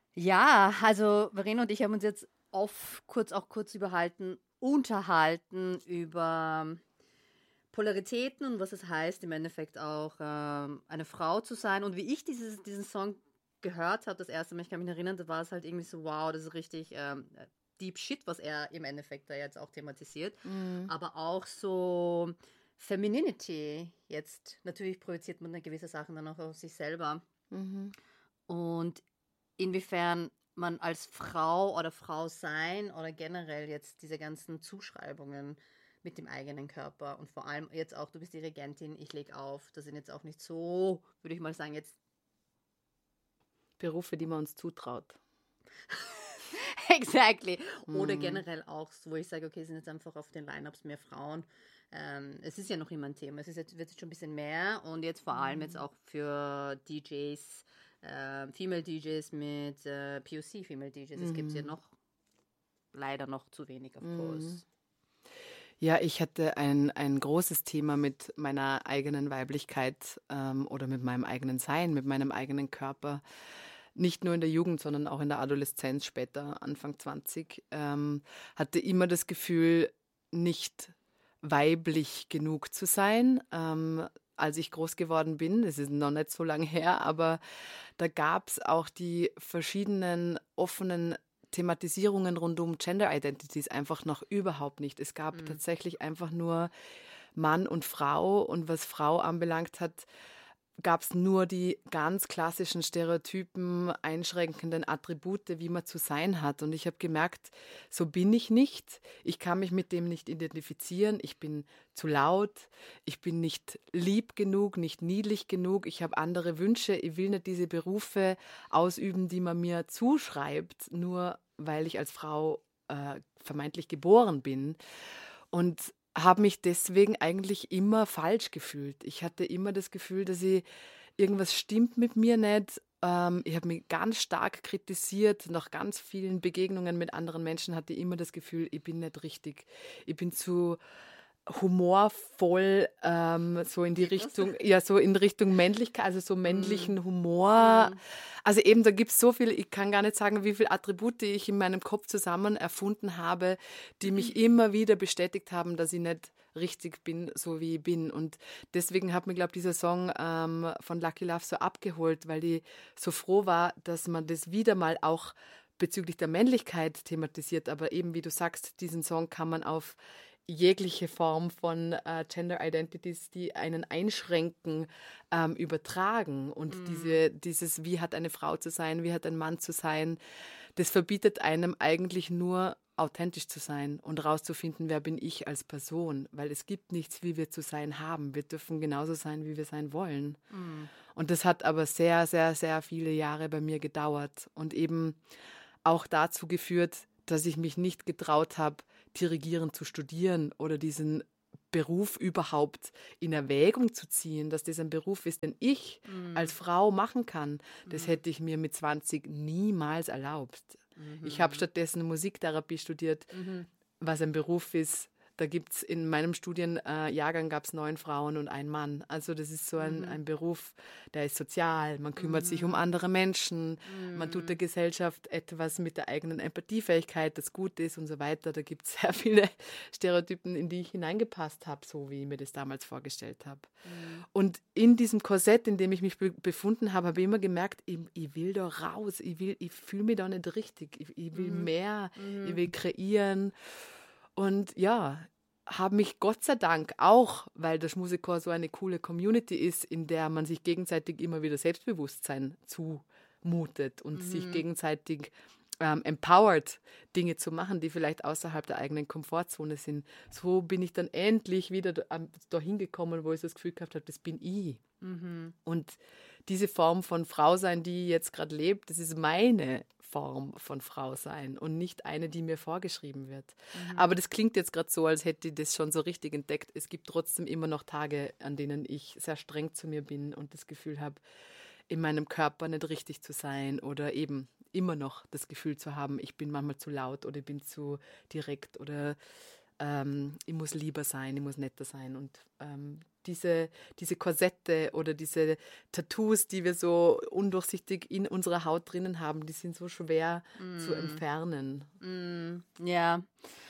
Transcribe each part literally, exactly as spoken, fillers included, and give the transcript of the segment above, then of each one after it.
Ja, also Verena und ich haben uns jetzt oft kurz auch kurz überhalten, unterhalten über Polaritäten und was es heißt, im Endeffekt auch ähm, eine Frau zu sein. Und wie ich dieses, diesen Song gehört habe, das erste Mal, ich kann mich erinnern, da war es halt irgendwie so, wow, das ist richtig ähm, Deep Shit, was er im Endeffekt da jetzt auch thematisiert. Mhm. Aber auch so Femininity jetzt. Natürlich projiziert man eine gewisse Sachen dann auch auf sich selber. Mhm. Und inwiefern man als Frau oder Frau sein oder generell jetzt diese ganzen Zuschreibungen mit dem eigenen Körper und vor allem jetzt auch, du bist die Regentin, ich lege auf, das sind jetzt auch nicht so, würde ich mal sagen, jetzt Berufe, die man uns zutraut. exactly. Oder Mhm. generell auch, so, wo ich sage, okay, sind jetzt einfach auf den Lineups mehr Frauen. Ähm, es ist ja noch immer ein Thema. Es ist jetzt, wird jetzt schon ein bisschen mehr und jetzt vor allem jetzt Mhm. auch für D Js, äh, Female D Js mit äh, P O C Female D Js. Es gibt ja Mhm. noch leider noch zu wenig, of Mhm. course. Ja, ich hatte ein, ein großes Thema mit meiner eigenen Weiblichkeit ähm, oder mit meinem eigenen Sein, mit meinem eigenen Körper. Nicht nur in der Jugend, sondern auch in der Adoleszenz, später, Anfang zwanzig. Ähm, hatte immer das Gefühl, nicht weiblich genug zu sein. Ähm, als ich groß geworden bin, das ist noch nicht so lange her, aber da gab es auch die verschiedenen offenen Thematisierungen rund um Gender Identities einfach noch überhaupt nicht. Es gab Mm, tatsächlich einfach nur Mann und Frau, und was Frau anbelangt hat, gab es nur die ganz klassischen Stereotypen, einschränkenden Attribute, wie man zu sein hat. Und ich habe gemerkt, so bin ich nicht. Ich kann mich mit dem nicht identifizieren. Ich bin zu laut. Ich bin nicht lieb genug, nicht niedlich genug. Ich habe andere Wünsche. Ich will nicht diese Berufe ausüben, die man mir zuschreibt, nur weil ich als Frau äh, vermeintlich geboren bin. Und habe mich deswegen eigentlich immer falsch gefühlt. Ich hatte immer das Gefühl, dass ich irgendwas stimmt mit mir nicht. Ähm, ich habe mich ganz stark kritisiert. Nach ganz vielen Begegnungen mit anderen Menschen hatte ich immer das Gefühl, ich bin nicht richtig. Ich bin zu humorvoll, ähm, so in die wirklich? Richtung, ja, so in Richtung Männlichkeit, also so Mm, männlichen Humor. mm, Also eben, da gibt es so viel, ich kann gar nicht sagen, wie viele Attribute ich in meinem Kopf zusammen erfunden habe, die mich immer wieder bestätigt haben, dass ich nicht richtig bin, so wie ich bin. Und deswegen hat mir, glaube ich, dieser Song ähm, von Lucky Love so abgeholt, weil ich so froh war, dass man das wieder mal auch bezüglich der Männlichkeit thematisiert. Aber eben, wie du sagst, diesen Song kann man auf jegliche Form von äh, Gender Identities, die einen einschränken, ähm, übertragen. Und mm, diese, dieses, wie hat eine Frau zu sein, wie hat ein Mann zu sein, das verbietet einem eigentlich nur, authentisch zu sein und rauszufinden, wer bin ich als Person. Weil es gibt nichts, wie wir zu sein haben. Wir dürfen genauso sein, wie wir sein wollen. mm, Und das hat aber sehr, sehr, sehr viele Jahre bei mir gedauert und eben auch dazu geführt, dass ich mich nicht getraut habe, Dirigieren zu studieren oder diesen Beruf überhaupt in Erwägung zu ziehen, dass das ein Beruf ist, den ich als mm, Frau machen kann. Das mm, hätte ich mir mit zwanzig niemals erlaubt. Ich habe mhm, stattdessen Musiktherapie studiert, mhm, was ein Beruf ist. Da gibt es in meinem Studienjahrgang gab es neun Frauen und ein Mann. Also das ist so ein, mhm, ein Beruf, der ist sozial. Man kümmert sich um mhm, andere Menschen. Man tut der mhm, Gesellschaft etwas mit der eigenen Empathiefähigkeit, das gut ist und so weiter. Da gibt es sehr viele Stereotypen, in die ich hineingepasst habe, so wie ich mir das damals vorgestellt habe. mhm, Und in diesem Korsett, in dem ich mich be befunden habe, habe ich immer gemerkt, ich, ich will da raus, ich, will, ich fühle mich da nicht richtig, ich, ich will mhm, mehr, ich mhm, will kreieren. Und ja, habe mich Gott sei Dank auch, weil der Schmusechor so eine coole Community ist, in der man sich gegenseitig immer wieder Selbstbewusstsein zumutet und sich mhm, gegenseitig ähm, empowert, Dinge zu machen, die vielleicht außerhalb der eigenen Komfortzone sind. So bin ich dann endlich wieder da- am- dahin gekommen, wo ich so das Gefühl gehabt habe, das bin ich. mhm, Und diese Form von Frau sein, die jetzt gerade lebt, das ist meine Form von Frau sein und nicht eine, die mir vorgeschrieben wird. mhm, Aber das klingt jetzt gerade so, als hätte ich das schon so richtig entdeckt. Es gibt trotzdem immer noch Tage, an denen ich sehr streng zu mir bin und das Gefühl habe, in meinem Körper nicht richtig zu sein oder eben immer noch das Gefühl zu haben, ich bin manchmal zu laut oder ich bin zu direkt oder ähm, ich muss lieber sein, ich muss netter sein. Und ähm, diese, diese Korsette oder diese Tattoos, die wir so undurchsichtig in unserer Haut drinnen haben, die sind so schwer mm. zu entfernen. Mm. Ja.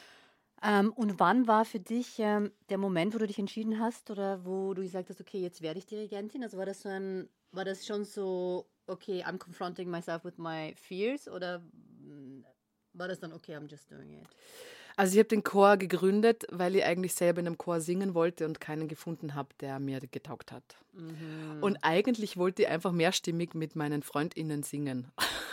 Ähm, und wann war für dich ähm, der Moment, wo du dich entschieden hast oder wo du gesagt hast, okay, jetzt werde ich Dirigentin? Also war das so ein, war das schon so, okay, I'm confronting myself with my fears oder war das dann, okay, I'm just doing it? Also ich habe den Chor gegründet, weil ich eigentlich selber in einem Chor singen wollte und keinen gefunden habe, der mir getaugt hat. Mhm. Und eigentlich wollte ich einfach mehrstimmig mit meinen FreundInnen singen.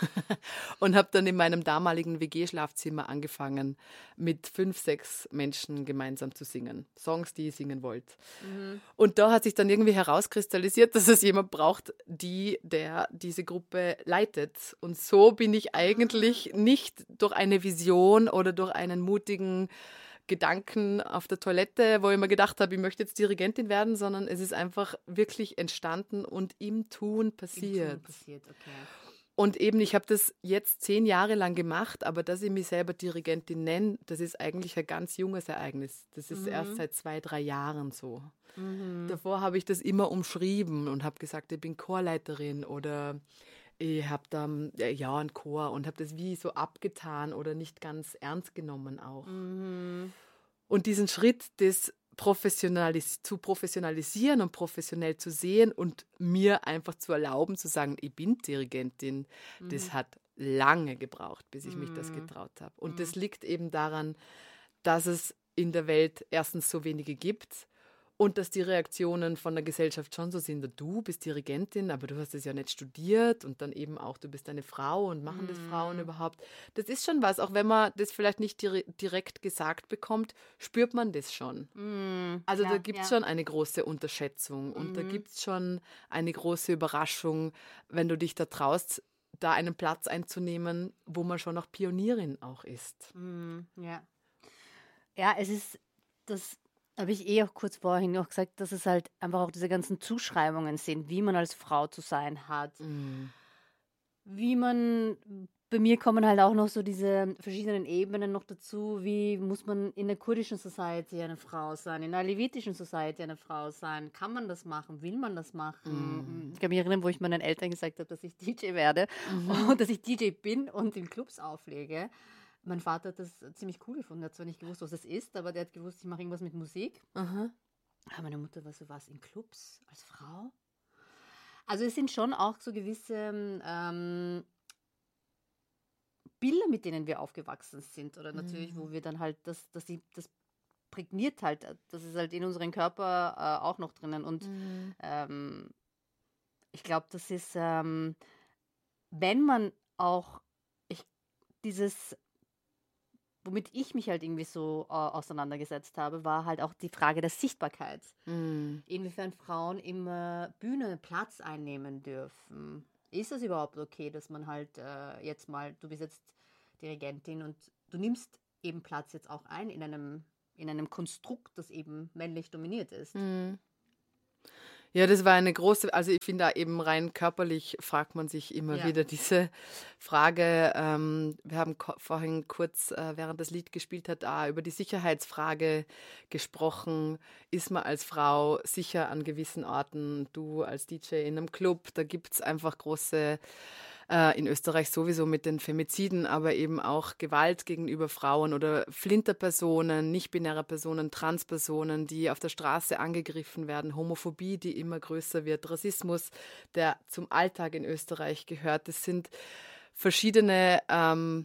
Und habe dann in meinem damaligen W G-Schlafzimmer angefangen, mit fünf, sechs Menschen gemeinsam zu singen. Songs, die ich singen wollte. Mhm. Und da hat sich dann irgendwie herauskristallisiert, dass es jemand braucht, die, der diese Gruppe leitet. Und so bin ich eigentlich nicht durch eine Vision oder durch einen mutigen Gedanken auf der Toilette, wo ich mir gedacht habe, ich möchte jetzt Dirigentin werden, sondern es ist einfach wirklich entstanden und im Tun passiert. Im Tun passiert, okay. Und eben, ich habe das jetzt zehn Jahre lang gemacht, aber dass ich mich selber Dirigentin nenne, das ist eigentlich ein ganz junges Ereignis. Das ist mhm. erst seit zwei, drei Jahren so. Mhm. Davor habe ich das immer umschrieben und habe gesagt, ich bin Chorleiterin oder ich habe da ja einen Chor und habe das wie so abgetan oder nicht ganz ernst genommen auch. Mhm. Und diesen Schritt, das Professionalis- zu professionalisieren und professionell zu sehen und mir einfach zu erlauben, zu sagen, ich bin Dirigentin, mhm. das hat lange gebraucht, bis ich mhm. mich das getraut habe. Und mhm. das liegt eben daran, dass es in der Welt erstens so wenige gibt und dass die Reaktionen von der Gesellschaft schon so sind, du bist Dirigentin, aber du hast es ja nicht studiert und dann eben auch, du bist eine Frau und machen das mm. Frauen überhaupt. Das ist schon was, auch wenn man das vielleicht nicht dir- direkt gesagt bekommt, spürt man das schon. Mm. Also ja, da gibt es ja. schon eine große Unterschätzung und mm. da gibt es schon eine große Überraschung, wenn du dich da traust, da einen Platz einzunehmen, wo man schon noch Pionierin auch ist. Mm. Ja. Ja, es ist das... Habe ich eh auch kurz vorhin noch gesagt, dass es halt einfach auch diese ganzen Zuschreibungen sind, wie man als Frau zu sein hat. Mm. Wie man, bei mir kommen halt auch noch so diese verschiedenen Ebenen noch dazu, wie muss man in der kurdischen Society eine Frau sein, in der alevitischen Society eine Frau sein, kann man das machen, will man das machen? Mm. Ich kann mich erinnern, wo ich meinen Eltern gesagt habe, dass ich D J werde mhm. und dass ich D J bin und in Clubs auflege. Mein Vater hat das ziemlich cool gefunden. Er hat zwar nicht gewusst, was das ist, aber der hat gewusst, ich mache irgendwas mit Musik. Aha. Aber meine Mutter war so, was in Clubs als Frau? Also es sind schon auch so gewisse ähm, Bilder, mit denen wir aufgewachsen sind. Oder natürlich, mhm. wo wir dann halt, das, das, das prägniert halt, das ist halt in unserem Körper äh, auch noch drinnen. Und mhm. ähm, ich glaube, das ist, ähm, wenn man auch ich, dieses... Womit ich mich halt irgendwie so äh, auseinandergesetzt habe, war halt auch die Frage der Sichtbarkeit. Mm. Inwiefern Frauen immer Bühne Platz einnehmen dürfen. Ist das überhaupt okay, dass man halt äh, jetzt mal, du bist jetzt Dirigentin und du nimmst eben Platz jetzt auch ein in einem, in einem Konstrukt, das eben männlich dominiert ist? Mm. Ja, das war eine große, also ich finde da eben rein körperlich fragt man sich immer ja. wieder diese Frage. Ähm, wir haben ko- vorhin kurz, äh, während das Lied gespielt hat, auch über die Sicherheitsfrage gesprochen. Ist man als Frau sicher an gewissen Orten? Du als D J in einem Club, da gibt es einfach große... In Österreich sowieso mit den Femiziden, aber eben auch Gewalt gegenüber Frauen oder Flinterpersonen, nicht-binäre Personen, Transpersonen, die auf der Straße angegriffen werden, Homophobie, die immer größer wird, Rassismus, der zum Alltag in Österreich gehört. Das sind verschiedene ähm,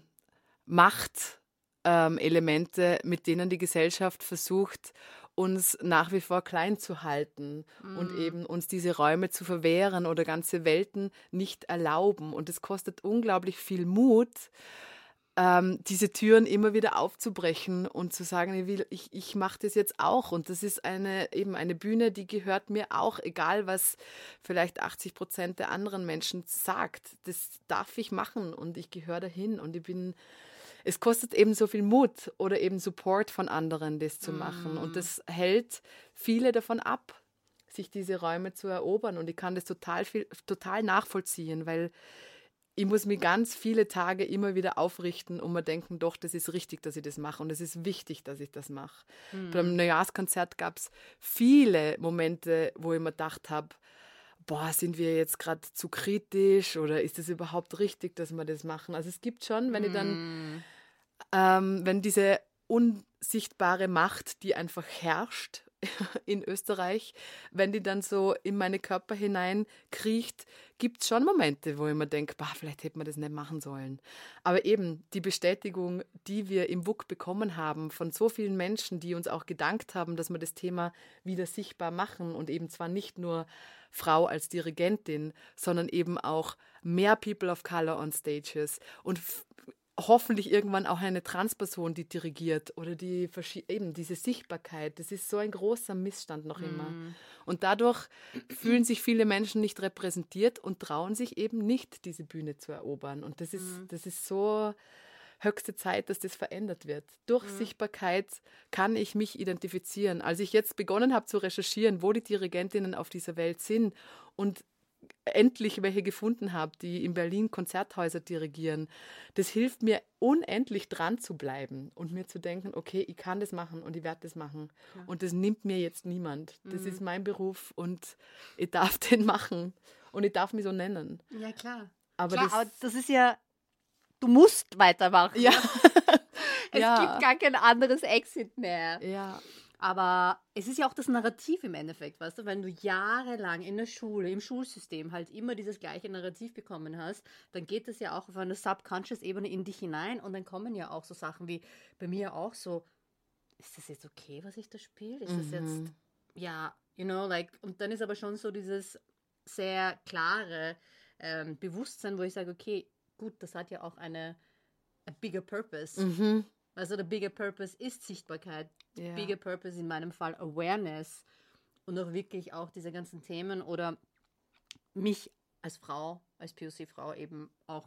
Machtelemente, ähm, mit denen die Gesellschaft versucht, uns nach wie vor klein zu halten mm. und eben uns diese Räume zu verwehren oder ganze Welten nicht erlauben. Und es kostet unglaublich viel Mut, ähm, diese Türen immer wieder aufzubrechen und zu sagen, ich, will, ich, ich mache das jetzt auch. Und das ist eine, eben eine Bühne, die gehört mir auch, egal was vielleicht achtzig Prozent der anderen Menschen sagt. Das darf ich machen und ich gehöre dahin und ich bin... Es kostet eben so viel Mut oder eben Support von anderen, das zu machen. Mm. Und das hält viele davon ab, sich diese Räume zu erobern. Und ich kann das total, viel, total nachvollziehen, weil ich muss mich ganz viele Tage immer wieder aufrichten und mir denken, doch, das ist richtig, dass ich das mache und es ist wichtig, dass ich das mache. Mhm. Beim Neujahrskonzert gab es viele Momente, wo ich mir gedacht habe, boah, sind wir jetzt gerade zu kritisch oder ist es überhaupt richtig, dass wir das machen? Also es gibt schon, wenn ich dann, mm. ähm, wenn diese unsichtbare Macht, die einfach herrscht in Österreich, wenn die dann so in meine Körper hinein kriecht, gibt es schon Momente, wo ich mir denke, boah, vielleicht hätte man das nicht machen sollen. Aber eben die Bestätigung, die wir im W U K bekommen haben von so vielen Menschen, die uns auch gedankt haben, dass wir das Thema wieder sichtbar machen und eben zwar nicht nur Frau als Dirigentin, sondern eben auch mehr People of Color on Stages und f- hoffentlich irgendwann auch eine Transperson, die dirigiert oder die eben diese Sichtbarkeit. Das ist so ein großer Missstand noch immer. Mm. Und dadurch fühlen sich viele Menschen nicht repräsentiert und trauen sich eben nicht, diese Bühne zu erobern. Und das ist, mm. das ist so höchste Zeit, dass das verändert wird. Durch mm. Sichtbarkeit kann ich mich identifizieren. Als ich jetzt begonnen habe zu recherchieren, wo die Dirigentinnen auf dieser Welt sind und endlich welche gefunden habe, die in Berlin Konzerthäuser dirigieren, das hilft mir unendlich dran zu bleiben und mir zu denken, okay, ich kann das machen und ich werde das machen. Ja. Und das nimmt mir jetzt niemand. Das mhm. ist mein Beruf und ich darf den machen und ich darf mich so nennen. Ja, klar. Aber, klar, das, aber das ist ja, du musst weitermachen. Ja. Es ja. gibt gar kein anderes Exit mehr. Ja. Aber es ist ja auch das Narrativ im Endeffekt, weißt du, wenn du jahrelang in der Schule, im Schulsystem halt immer dieses gleiche Narrativ bekommen hast, dann geht das ja auch auf einer Subconscious-Ebene in dich hinein und dann kommen ja auch so Sachen wie bei mir auch so, ist das jetzt okay, was ich da spiele? Ist das jetzt, mhm. ja, you know, like, und dann ist aber schon so dieses sehr klare ähm, Bewusstsein, wo ich sage, okay, gut, das hat ja auch eine a bigger purpose. Mhm. Also der bigger purpose ist Sichtbarkeit. Ja. Bigger purpose in meinem Fall Awareness und auch wirklich auch diese ganzen Themen oder mich als Frau, als P O C-Frau eben auch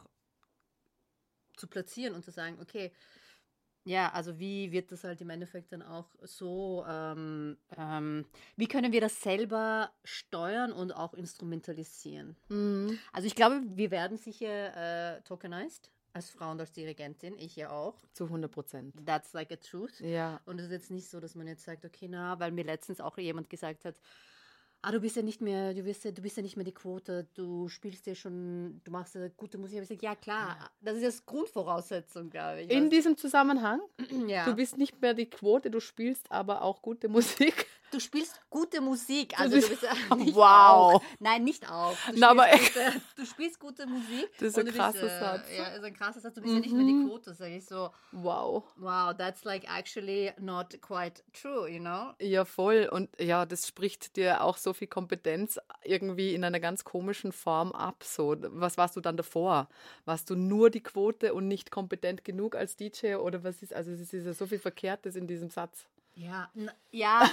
zu platzieren und zu sagen, okay, ja, also wie wird das halt im Endeffekt dann auch so, ähm, ähm, wie können wir das selber steuern und auch instrumentalisieren? Mhm. Also ich glaube, wir werden sicher äh, tokenized. Als Frau und als Dirigentin, ich ja auch. Zu hundert Prozent. That's like a truth. Ja. Und es ist jetzt nicht so, dass man jetzt sagt, okay, na, weil mir letztens auch jemand gesagt hat, ah, du bist ja nicht mehr, du bist ja, du bist ja nicht mehr die Quote, du spielst ja schon, du machst ja gute Musik. Ich habe gesagt, ja klar, ja. das ist jetzt Grundvoraussetzung, glaube ich. In also, diesem Zusammenhang, ja. du bist nicht mehr die Quote, du spielst aber auch gute Musik. Du spielst gute Musik, also du bist nicht wow. auch. Nein, nicht auch. Du, Na, aber gute, du spielst gute Musik. Das ist ein krasser bist, äh, Satz. Ja, ist ein krasser Satz. Du bist mhm. ja nicht mehr die Quote, sage ich so. Wow. Wow, that's like actually not quite true, you know? Ja, voll. Und ja, das spricht dir auch so viel Kompetenz irgendwie in einer ganz komischen Form ab. So, was warst du dann davor? Warst du nur die Quote und nicht kompetent genug als D J? Oder was ist, also es ist ja so viel Verkehrtes in diesem Satz. Ja, n- ja.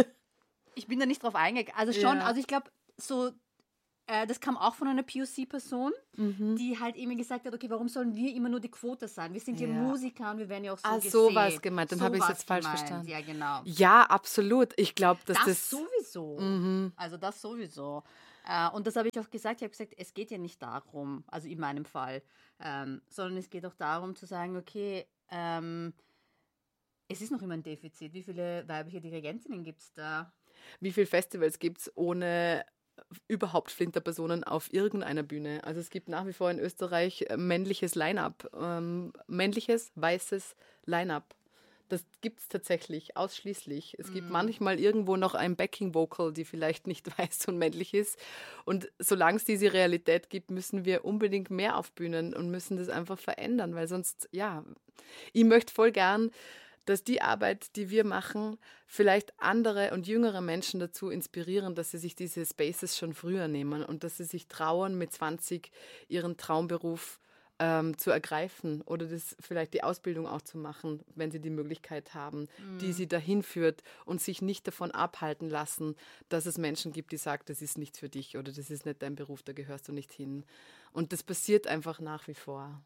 Ich bin da nicht drauf eingegangen. Also schon, Ja. also ich glaube, so, äh, das kam auch von einer P O C-Person, Mhm. die halt immer gesagt hat, okay, warum sollen wir immer nur die Quote sein? Wir sind ja, Ja. Musiker und wir werden ja auch so Ah, gesehen. so war es gemeint. Dann So habe ich es war's jetzt falsch gemeint. verstanden. Ja, genau. Ja, absolut. Ich glaube, dass Das, das... sowieso. Mhm. Also das sowieso. Äh, und das habe ich auch gesagt. Ich habe gesagt, es geht ja nicht darum, also in meinem Fall, ähm, sondern es geht auch darum zu sagen, okay, ähm, es ist noch immer ein Defizit. Wie viele weibliche Dirigentinnen gibt es da? Wie viele Festivals gibt es ohne überhaupt Flinterpersonen auf irgendeiner Bühne? Also es gibt nach wie vor in Österreich männliches Line-Up, ähm, männliches, weißes Line-Up. Das gibt es tatsächlich ausschließlich. Es gibt Mhm. manchmal irgendwo noch ein Backing-Vocal, die vielleicht nicht weiß und männlich ist. Und solange es diese Realität gibt, müssen wir unbedingt mehr auf Bühnen und müssen das einfach verändern, weil sonst, ja, ich möchte voll gern, dass die Arbeit, die wir machen, vielleicht andere und jüngere Menschen dazu inspirieren, dass sie sich diese Spaces schon früher nehmen und dass sie sich trauen, mit zwanzig ihren Traumberuf ähm, zu ergreifen oder das vielleicht die Ausbildung auch zu machen, wenn sie die Möglichkeit haben, mhm. die sie dahin führt und sich nicht davon abhalten lassen, dass es Menschen gibt, die sagen, das ist nichts für dich oder das ist nicht dein Beruf, da gehörst du nicht hin. Und das passiert einfach nach wie vor.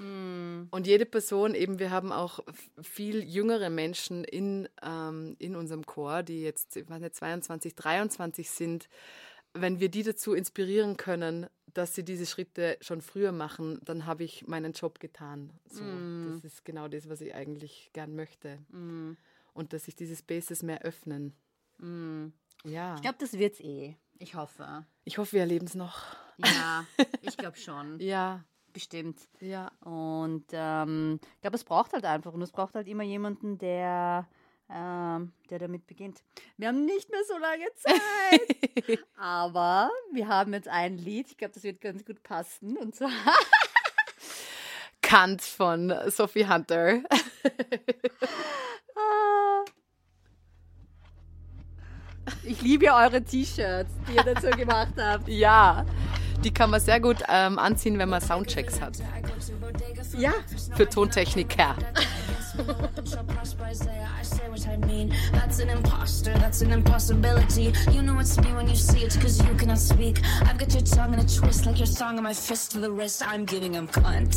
Und jede Person, eben, wir haben auch viel jüngere Menschen in, ähm, in unserem Chor, die jetzt ich weiß nicht, zweiundzwanzig, dreiundzwanzig sind, wenn wir die dazu inspirieren können, dass sie diese Schritte schon früher machen, dann habe ich meinen Job getan. So, Mm. Das ist genau das, was ich eigentlich gern möchte. Mm. Und dass sich diese Spaces mehr öffnen. Mm. Ja. Ich glaube, das wird's eh. Ich hoffe. Ich hoffe, wir erleben es noch. Ja, ich glaube schon. Ja. Bestimmt. Ja. Und ähm, ich glaube, es braucht halt einfach. Und es braucht halt immer jemanden, der, ähm, der damit beginnt. Wir haben nicht mehr so lange Zeit. Aber wir haben jetzt ein Lied. Ich glaube, das wird ganz gut passen. Und zwar Kant von Sophie Hunter. Ich liebe ja eure T-Shirts, die ihr dazu gemacht habt. Ja, die kann man sehr gut ähm, anziehen, wenn man Soundchecks hat. Ja. Für Tontechniker. That's an imposter, that's an impossibility. You know it's me when you see it, cause you cannot speak. I've got your tongue in a twist, like your song on my fist to the wrist. I'm giving him cunt.